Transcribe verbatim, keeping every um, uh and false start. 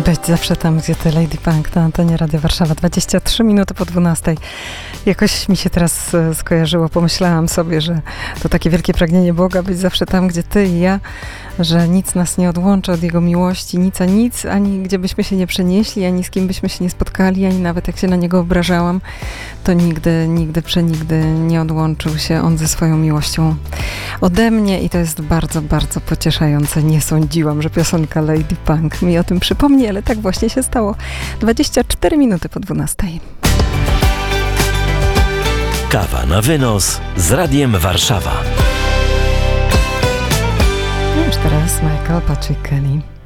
Być zawsze tam, gdzie ty, Lady Punk, na antenie Radia Warszawa, dwadzieścia trzy minuty po dwunastej. Jakoś mi się teraz e, skojarzyło, pomyślałam sobie, że to takie wielkie pragnienie Boga, być zawsze tam, gdzie ty i ja, że nic nas nie odłączy od Jego miłości, nic a nic, ani gdzie byśmy się nie przenieśli, ani z kim byśmy się nie spotkali, ani nawet jak się na Niego obrażałam, to nigdy, nigdy, przenigdy nie odłączył się On ze swoją miłością ode mnie i to jest bardzo, bardzo pocieszające. Nie sądziłam, że piosenka Lady Punk mi o tym przypomni, ale tak właśnie się stało. dwadzieścia cztery minuty po dwunastej. Kawa na wynos z Radiem Warszawa. Już teraz Michael Patrick Kelly.